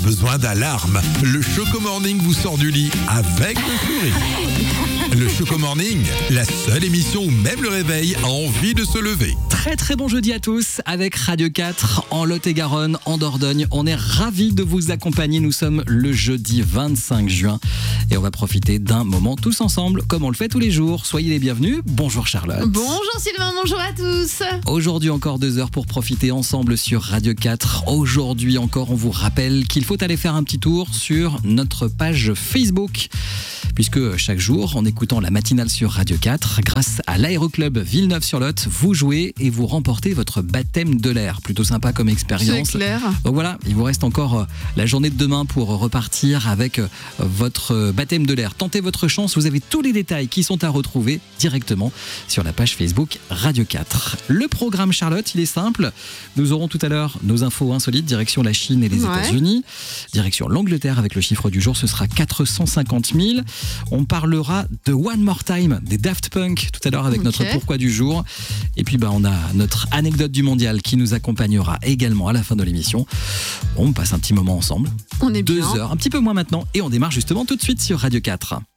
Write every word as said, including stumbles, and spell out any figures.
besoin d'alarme. Le Choco Morning vous sort du lit avec le sourire. Le Choco Morning, la seule émission où même le réveil a envie de se lever. Très très bon jeudi à tous avec Radio quatre en Lot-et-Garonne, en Dordogne. On est ravis de vous accompagner. Nous sommes le jeudi vingt-cinq juin et on va profiter d'un moment tous ensemble comme on le fait tous les jours. Soyez les bienvenus. Bonjour Charlotte. Bonjour Sylvain, bonjour à tous. Aujourd'hui encore deux heures pour profiter ensemble sur Radio quatre. Aujourd'hui encore, on vous rappelle qu'il faut aller faire un petit tour sur notre page Facebook. Puisque chaque jour, en écoutant la matinale sur Radio quatre, grâce à l'Aéroclub Villeneuve-sur-Lot, vous jouez et vous remportez votre baptême de l'air. Plutôt sympa comme expérience. C'est clair. Donc voilà, il vous reste encore la journée de demain pour repartir avec votre baptême de l'air. Tentez votre chance, vous avez tous les détails qui sont à retrouver directement sur la page Facebook Radio quatre. Le programme Charlotte, il est simple. Nous aurons tout à l'heure nos infos insolites, direction la Chine et les Ouais. États-Unis, direction l'Angleterre avec le chiffre du jour, ce sera quatre cent cinquante mille. On parlera de One More Time, des Daft Punk, tout à l'heure avec Ok. notre pourquoi du jour. Et puis bah, on a notre anecdote du mondial qui nous accompagnera également à la fin de l'émission. On passe un petit moment ensemble. On est Deux bien. heures, un petit peu moins maintenant. Et on démarre justement tout de suite sur Radio quatre.